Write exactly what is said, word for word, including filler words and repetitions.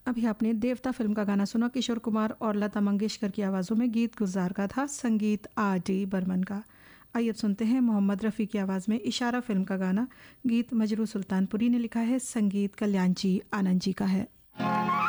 अभी आपने देवता फिल्म का गाना सुना, किशोर कुमार और लता मंगेशकर की आवाज़ों में। गीत गुलजार का था, संगीत आर डी बर्मन का। आइए अब सुनते हैं मोहम्मद रफ़ी की आवाज़ में इशारा फिल्म का गाना। गीत मजरू सुल्तानपुरी ने लिखा है, संगीत कल्याण जी आनंद जी का है।